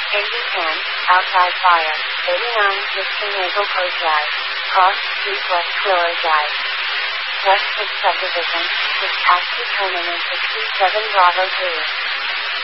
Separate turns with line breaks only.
Indy 10, outside fire. 89, Dixon Naval Coast Drive. Cross Street West Willow Drive. West 6 subdivision, 6 taxi turning in 67 Bravo 2.